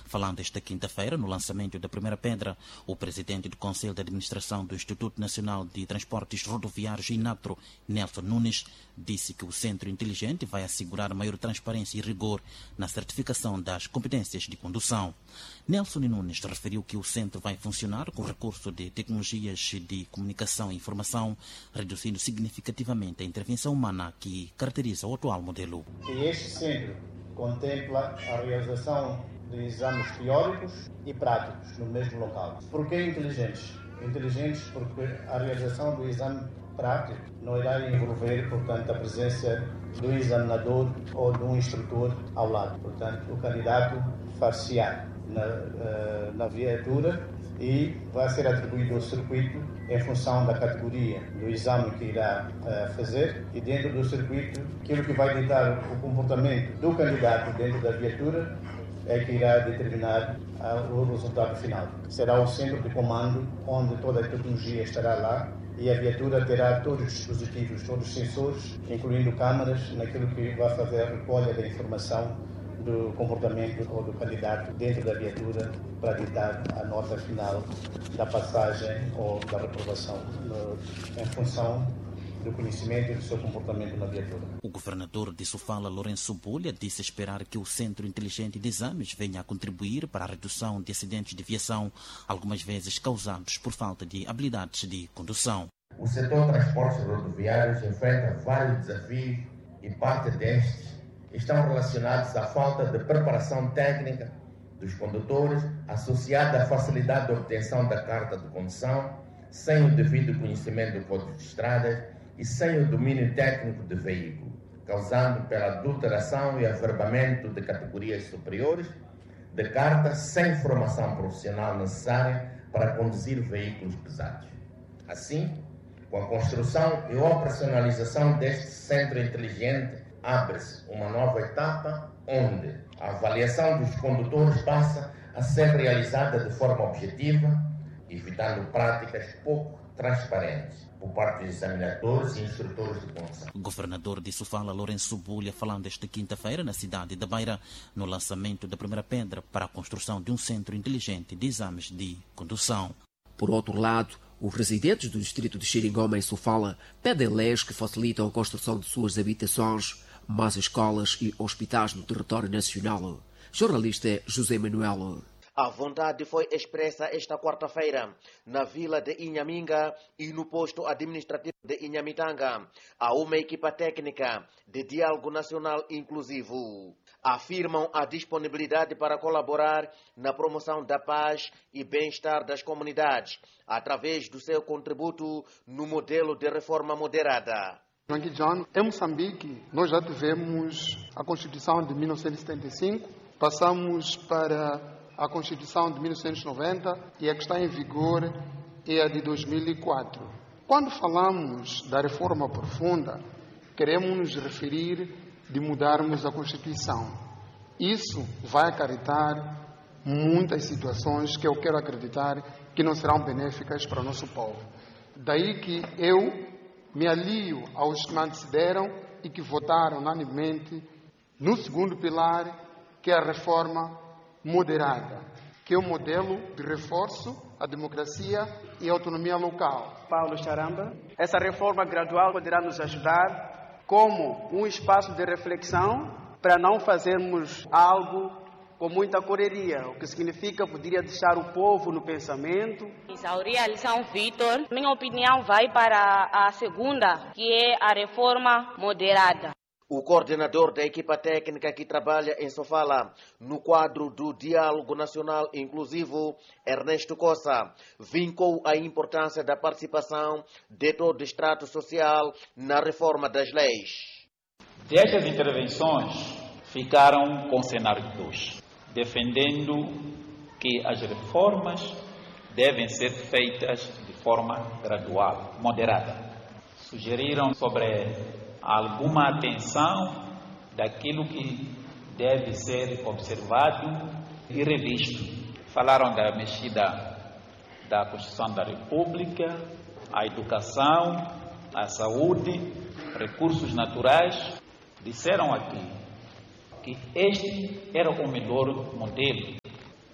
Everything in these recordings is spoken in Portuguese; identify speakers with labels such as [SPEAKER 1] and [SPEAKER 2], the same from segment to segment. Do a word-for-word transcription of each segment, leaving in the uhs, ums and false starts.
[SPEAKER 1] Falando esta quinta-feira, no lançamento da primeira pedra, o presidente do Conselho de Administração do Instituto Nacional de Transportes Rodoviários, INATRO, Nelson Nunes, disse que o Centro Inteligente vai assegurar maior transparência e rigor na certificação das competências de condução. Nelson Nunes referiu que o centro vai funcionar com recurso de tecnologias de comunicação e informação, reduzindo significativamente a intervenção humana que caracteriza o atual modelo.
[SPEAKER 2] E este centro contempla a realização de exames teóricos e práticos no mesmo local. Por que inteligentes? Inteligentes porque a realização do exame prático não irá envolver, portanto, a presença do examinador ou de um instrutor ao lado. Portanto, o candidato far-se-á na, na viatura e vai ser atribuído ao circuito em função da categoria do exame que irá uh, fazer, e dentro do circuito, aquilo que vai ditar o comportamento do candidato dentro da viatura é que irá determinar uh, o resultado final. Será o centro de comando onde toda a tecnologia estará lá e a viatura terá todos os dispositivos, todos os sensores, incluindo câmaras, naquilo que vai fazer a recolha da informação do comportamento ou do candidato dentro da viatura para ditar a nota final da passagem ou da reprovação no, em função do conhecimento e do seu comportamento na viatura.
[SPEAKER 1] O governador de Sofala, Lourenço Bulha, disse esperar que o Centro Inteligente de Exames venha a contribuir para a redução de acidentes de viação, algumas vezes causados por falta de habilidades de condução.
[SPEAKER 3] O setor de transportes rodoviários enfrenta vários desafios e parte destes estão relacionados à falta de preparação técnica dos condutores, associada à facilidade de obtenção da carta de condução, sem o devido conhecimento do Código de Estradas e sem o domínio técnico do veículo, causando pela adulteração e averbamento de categorias superiores de carta sem formação profissional necessária para conduzir veículos pesados. Assim, com a construção e operacionalização deste centro inteligente, abre-se uma nova etapa onde a avaliação dos condutores passa a ser realizada de forma objetiva, evitando práticas pouco transparentes por parte dos examinadores e instrutores de condução.
[SPEAKER 1] O governador de Sofala, Lourenço Bulha, falando esta quinta-feira na cidade da Beira, no lançamento da primeira pedra para a construção de um centro inteligente de exames de condução.
[SPEAKER 4] Por outro lado, os residentes do distrito de Xiringoma, em Sofala, pedem leis que facilitam a construção de suas habitações, mais escolas e hospitais no território nacional. Jornalista José Manuel.
[SPEAKER 5] A vontade foi expressa esta quarta-feira na vila de Inhaminga e no posto administrativo de Inhamitanga a uma equipa técnica de diálogo nacional inclusivo. Afirmam a disponibilidade para colaborar na promoção da paz e bem-estar das comunidades através do seu contributo no modelo de reforma moderada.
[SPEAKER 6] Aqui, John, em Moçambique, nós já tivemos a Constituição de mil novecentos e setenta e cinco, passamos para a Constituição de mil novecentos e noventa e a que está em vigor é a de dois mil e quatro. Quando falamos da reforma profunda, queremos nos referir de mudarmos a Constituição. Isso vai acarretar muitas situações que eu quero acreditar que não serão benéficas para o nosso povo. Daí que eu me alio aos que me antecederam e que votaram unanimemente no segundo pilar, que é a reforma moderada, que é um modelo de reforço à democracia e à autonomia local.
[SPEAKER 7] Paulo Charamba, essa reforma gradual poderá nos ajudar como um espaço de reflexão para não fazermos algo com muita correria, o que significa poderia deixar o povo no pensamento.
[SPEAKER 8] Isauri Alisson Vitor, minha opinião vai para a segunda, que é a reforma moderada.
[SPEAKER 5] O coordenador da equipa técnica que trabalha em Sofala no quadro do Diálogo Nacional Inclusivo, Ernesto Costa, vincou a importância da participação de todo o extrato social na reforma das leis.
[SPEAKER 9] Destas intervenções ficaram com cenário dois, defendendo que as reformas devem ser feitas de forma gradual, moderada. Sugeriram sobre alguma atenção daquilo que deve ser observado e revisto. Falaram da mexida da Constituição da República, a educação, a saúde, recursos naturais. Disseram aqui que este era o melhor modelo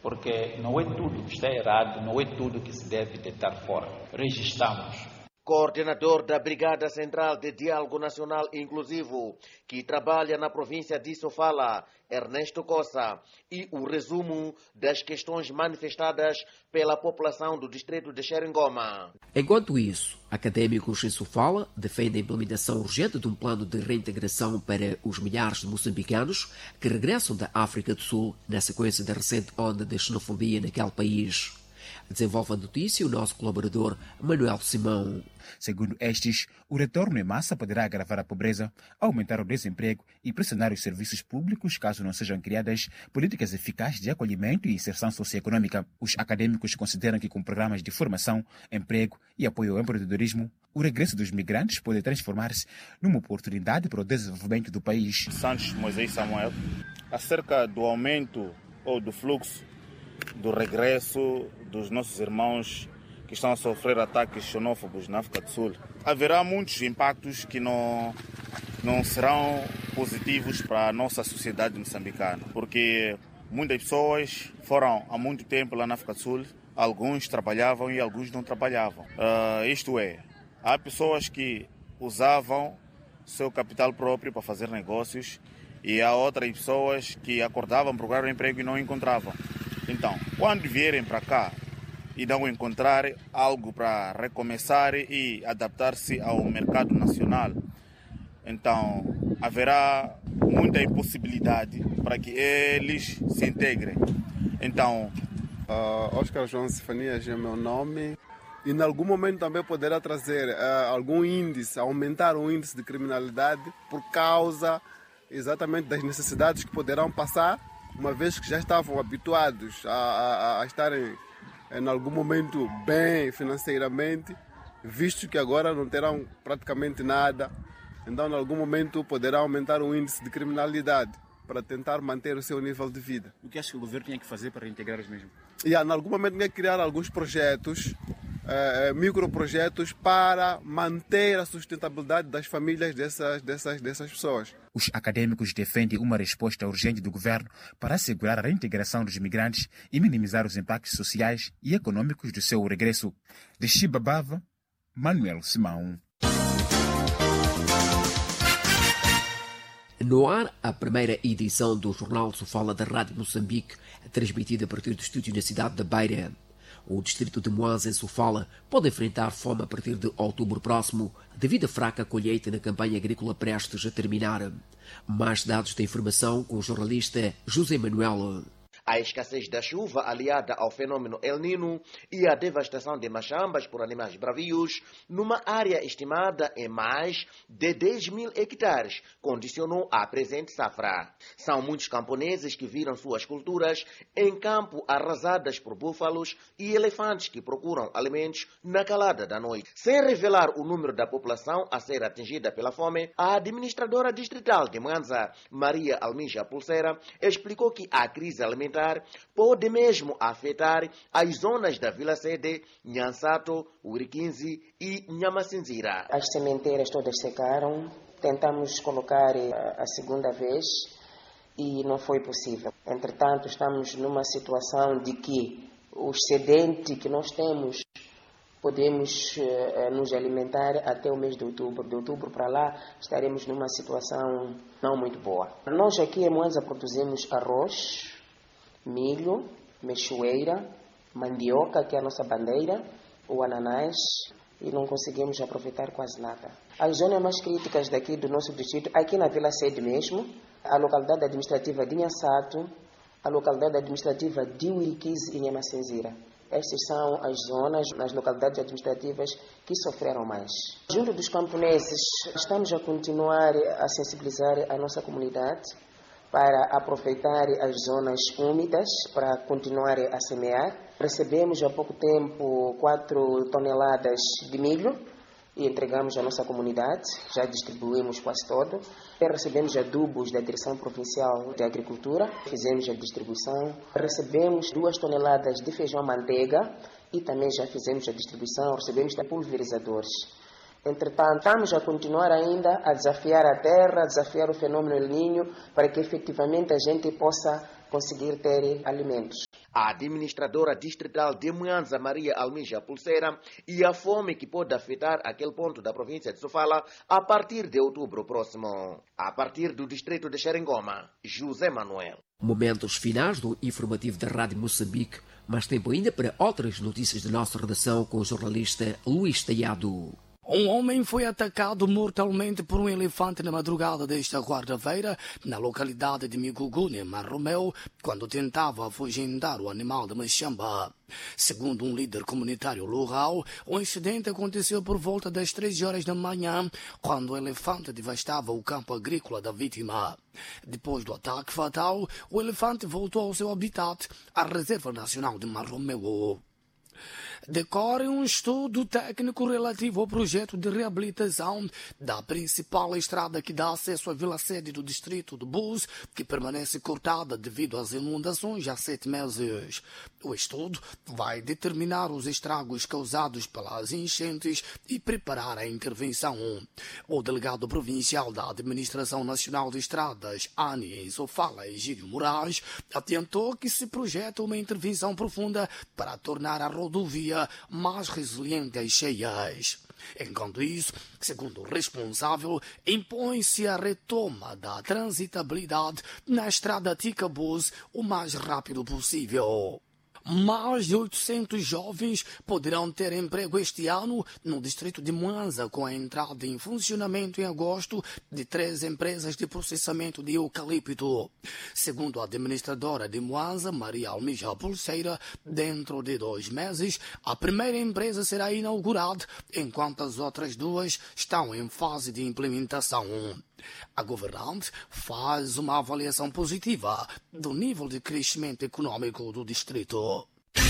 [SPEAKER 9] porque não é tudo que está errado, não é tudo que se deve deitar fora. Registramos.
[SPEAKER 5] Coordenador da Brigada Central de Diálogo Nacional Inclusivo, que trabalha na província de Sofala, Ernesto Cossa, e o resumo das questões manifestadas pela população do distrito de Xeringoma.
[SPEAKER 4] Enquanto isso, académicos em Sofala defendem a implementação urgente de um plano de reintegração para os milhares de moçambicanos que regressam da África do Sul na sequência da recente onda de xenofobia naquele país. Desenvolve a notícia o nosso colaborador Manuel Simão.
[SPEAKER 10] Segundo estes, o retorno em massa poderá agravar a pobreza, aumentar o desemprego e pressionar os serviços públicos caso não sejam criadas políticas eficazes de acolhimento e inserção socioeconômica. Os acadêmicos consideram que com programas de formação, emprego e apoio ao empreendedorismo, o regresso dos migrantes pode transformar-se numa oportunidade para o desenvolvimento do país.
[SPEAKER 11] Santos Moisés Samuel, acerca do aumento ou do fluxo do regresso dos nossos irmãos que estão a sofrer ataques xenófobos na África do Sul. Haverá muitos impactos que não, não serão positivos para a nossa sociedade moçambicana, porque muitas pessoas foram há muito tempo lá na África do Sul, alguns trabalhavam e alguns não trabalhavam. Uh, isto é, há pessoas que usavam seu capital próprio para fazer negócios e há outras pessoas que acordavam, procuraram emprego e não encontravam. Então, quando vierem para cá e não encontrar algo para recomeçar e adaptar-se ao mercado nacional, então haverá muita impossibilidade para que eles se integrem. Então,
[SPEAKER 12] uh, Oscar João Cefanias é meu nome e em algum momento também poderá trazer uh, algum índice, aumentar o índice de criminalidade por causa exatamente das necessidades que poderão passar, uma vez que já estavam habituados a, a, a estarem em algum momento bem financeiramente, visto que agora não terão praticamente nada, então em algum momento poderá aumentar o índice de criminalidade para tentar manter o seu nível de vida.
[SPEAKER 10] O que acha que o governo tinha que fazer para reintegrar os mesmos?
[SPEAKER 12] E em algum momento tinha que criar alguns projetos, eh, microprojetos para manter a sustentabilidade das famílias dessas, dessas, dessas pessoas.
[SPEAKER 10] Os acadêmicos defendem uma resposta urgente do governo para assegurar a reintegração dos migrantes e minimizar os impactos sociais e econômicos do seu regresso. De Chibabava, Manuel Simão.
[SPEAKER 4] No ar, a primeira edição do Jornal Sofala da Rádio Moçambique, transmitida a partir do estúdio na cidade da Beira. O distrito de Moanza, em Sofala, pode enfrentar fome a partir de outubro próximo, devido à fraca colheita na campanha agrícola prestes a terminar. Mais dados da informação com o jornalista José Manuel.
[SPEAKER 5] A escassez da chuva, aliada ao fenômeno El Nino e a devastação de machambas por animais bravios, numa área estimada em mais de dez mil hectares, condicionou a presente safra. São muitos camponeses que viram suas culturas em campo arrasadas por búfalos e elefantes que procuram alimentos na calada da noite. Sem revelar o número da população a ser atingida pela fome, a administradora distrital de Mwanza, Maria Almija Pulseira, explicou que a crise alimentar pode mesmo afetar as zonas da Vila Sede, Nhansato, Uriquinzi e Nhamacinzira.
[SPEAKER 13] As sementeiras todas secaram, tentamos colocar a segunda vez e não foi possível. Entretanto, estamos numa situação de que o excedente que nós temos podemos uh, nos alimentar até o mês de outubro. De outubro para lá estaremos numa situação não muito boa. Nós aqui em Mwanza produzimos arroz, milho, mexoeira, mandioca, que é a nossa bandeira, o ananás, e não conseguimos aproveitar quase nada. As zonas mais críticas daqui do nosso distrito, aqui na Vila Sede mesmo, a localidade administrativa de Nhansato, a localidade administrativa de Uriquize e Nhamacinzira. Estas são as zonas, nas localidades administrativas que sofreram mais. Junto dos camponeses, estamos a continuar a sensibilizar a nossa comunidade para aproveitar as zonas úmidas, para continuar a semear. Recebemos há pouco tempo quatro toneladas de milho e entregamos à nossa comunidade, já distribuímos quase todo. Recebemos adubos da Direção Provincial de Agricultura, fizemos a distribuição. Recebemos duas toneladas de feijão manteiga e também já fizemos a distribuição, recebemos pulverizadores. Entretanto, estamos a continuar ainda a desafiar a terra, a desafiar o fenômeno El Niño, para que efetivamente a gente possa conseguir ter alimentos.
[SPEAKER 5] a administradora distrital de Mwanza, Maria Almija Pulseira, e a fome que pode afetar aquele ponto da província de Sofala a partir de outubro próximo. A partir do distrito de Xeringoma, José Manuel.
[SPEAKER 4] Momentos finais do informativo da Rádio Moçambique, mas tempo ainda para outras notícias da nossa redação com o jornalista Luís Taiado.
[SPEAKER 14] Um homem foi atacado mortalmente por um elefante na madrugada desta quarta-feira na localidade de Migugune, Marromeu, quando tentava afugentar o animal de Machamba. Segundo um líder comunitário local, o incidente aconteceu por volta das três horas da manhã, quando o elefante devastava o campo agrícola da vítima. Depois do ataque fatal, o elefante voltou ao seu habitat, a Reserva Nacional de Marromeu. Decorre um estudo técnico relativo ao projeto de reabilitação da principal estrada que dá acesso à vila-sede do distrito de Bus, que permanece cortada devido às inundações há sete meses. O estudo vai determinar os estragos causados pelas enchentes e preparar a intervenção. O delegado provincial da Administração Nacional de Estradas, ANI, em Sofala, Egídio Moraes, adiantou que se projeta uma intervenção profunda para tornar a rodovia mais resiliente às cheias. Enquanto isso, segundo o responsável, impõe-se a retoma da transitabilidade na estrada Ticabus o mais rápido possível. Mais de oitocentos jovens poderão ter emprego este ano no distrito de Mwanza, com a entrada em funcionamento em agosto de três empresas de processamento de eucalipto. Segundo a administradora de Mwanza, Maria Almija Pulseira, dentro de dois meses, a primeira empresa será inaugurada, enquanto as outras duas estão em fase de implementação. A governante faz uma avaliação positiva do nível de crescimento econômico do distrito.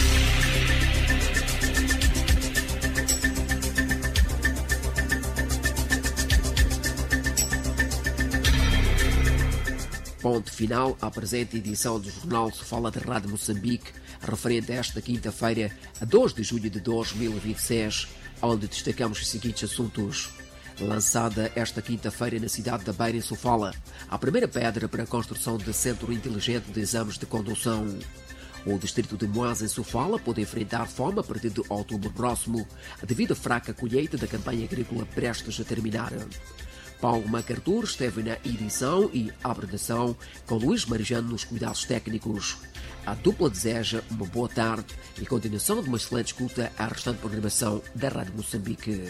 [SPEAKER 4] Ponto final à presente edição do Jornal Sofala da Rádio Moçambique, referente a esta quinta-feira, a dois de julho de dois mil e vinte e seis, onde destacamos os seguintes assuntos. Lançada esta quinta-feira na cidade da Beira, em Sofala, a primeira pedra para a construção de Centro Inteligente de Exames de Condução. O distrito de Mwanza, em Sofala, pode enfrentar fome a partir de outubro próximo, devido à fraca colheita da campanha agrícola prestes a terminar. Paulo MacArthur esteve na edição e apresentação com Luís Marijano nos cuidados técnicos. A dupla deseja uma boa tarde e continuação de uma excelente escuta à restante programação da Rádio Moçambique.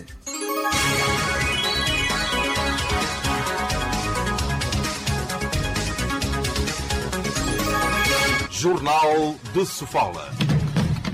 [SPEAKER 15] Jornal de Sofala.